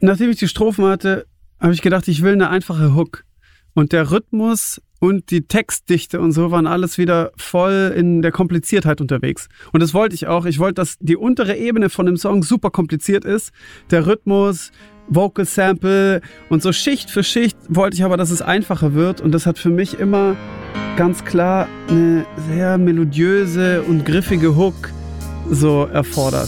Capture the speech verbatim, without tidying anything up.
nachdem ich die Strophen hatte, habe ich gedacht, ich will eine einfache Hook. Und der Rhythmus und die Textdichte und so waren alles wieder voll in der Kompliziertheit unterwegs. Und das wollte ich auch. Ich wollte, dass die untere Ebene von dem Song super kompliziert ist. Der Rhythmus, Vocal Sample und so Schicht für Schicht wollte ich aber, dass es einfacher wird. Und das hat für mich immer ganz klar eine sehr melodiöse und griffige Hook so erfordert.